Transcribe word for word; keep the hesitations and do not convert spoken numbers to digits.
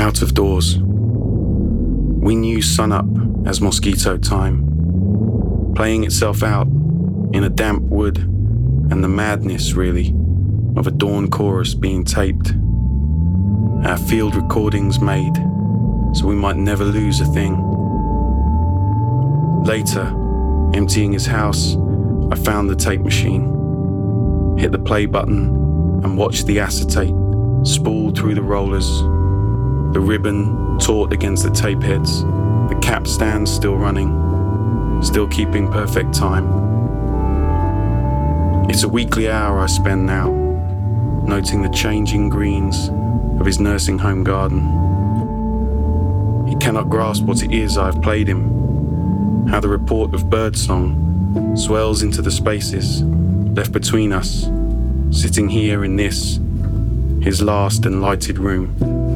Out of doors. We knew sunup as mosquito time, playing itself out in a damp wood, and the madness, really, of a dawn chorus being taped. Our field recordings made, so we might never lose a thing. Later, emptying his house, I found the tape machine, hit the play button, and watched the acetate spool through the rollers, the ribbon taut against the tape heads, the cap stand still running, still keeping perfect time. It's a weekly hour I spend now, noting the changing greens of his nursing home garden. He cannot grasp what it is I have played him, how the report of birdsong swells into the spaces left between us, sitting here in this, his last and lighted room.